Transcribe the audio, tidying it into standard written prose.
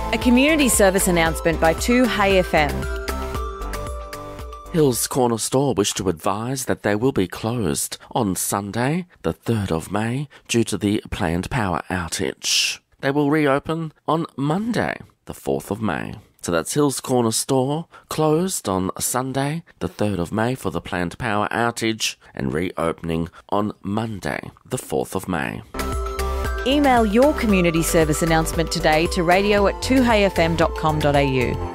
A community service announcement by 2Hey FM. Hills Corner Store wish to advise that they will be closed on Sunday, the 3rd of May, due to the planned power outage. They will reopen on Monday, the 4th of May. So that's Hills Corner Store, closed on Sunday, the 3rd of May for the planned power outage, and reopening on Monday, the 4th of May. Email your community service announcement today to radio@2heyfm.com.au.